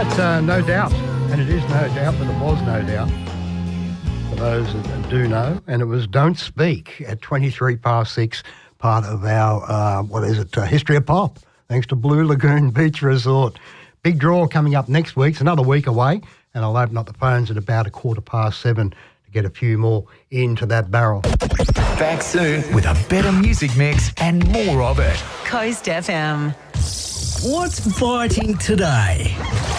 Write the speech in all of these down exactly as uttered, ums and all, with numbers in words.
That's uh, No Doubt, and it is no doubt that it was no doubt for those that do know, and it was Don't Speak at twenty-three past six, part of our, uh, what is it, uh, History of Pop, thanks to Blue Lagoon Beach Resort. Big draw coming up next week. It's another week away, and I'll open up the phones at about a quarter past seven to get a few more into that barrel. Back soon with a better music mix and more of it. Coast F M. What's biting today?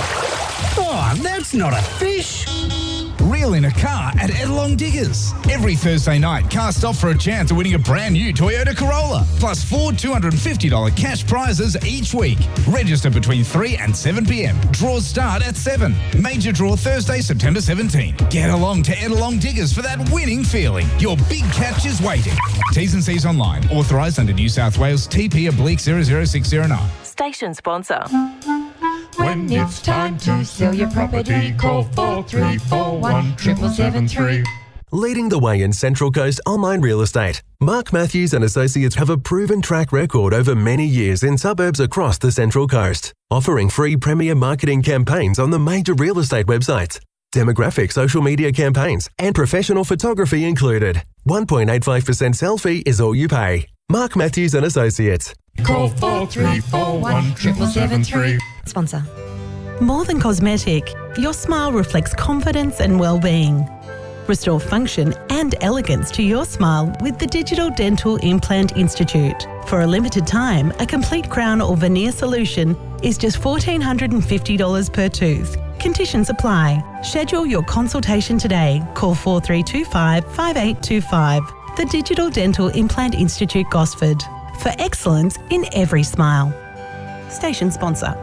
Oh, that's not a fish. Reel in a car at Edelong Diggers. Every Thursday night, cast off for a chance of winning a brand new Toyota Corolla, plus four two hundred fifty dollars cash prizes each week. Register between three and seven p.m. Draws start at seven. Major draw Thursday, September seventeenth. Get along to Edelong Diggers for that winning feeling. Your big catch is waiting. T's and C's online. Authorised under New South Wales T P oblique zero zero six zero nine. Station sponsor. When it's time to sell your property, call four three four one, seven seven three. Leading the way in Central Coast online real estate, Mark Matthews and Associates have a proven track record over many years in suburbs across the Central Coast, offering free premier marketing campaigns on the major real estate websites, demographic social media campaigns, and professional photography included. one point eight five percent sell fee is all you pay. Mark Matthews and Associates. Call four three four one, seven seven three. Sponsor. More than cosmetic, your smile reflects confidence and well-being. Restore function and elegance to your smile with the Digital Dental Implant Institute. For a limited time, a complete crown or veneer solution is just one thousand four hundred fifty dollars per tooth. Conditions apply. Schedule your consultation today. Call four three two five, five eight two five. The Digital Dental Implant Institute, Gosford. For excellence in every smile. Station sponsor.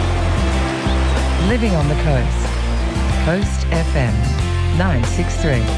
Living on the Coast. Coast F M nine six three.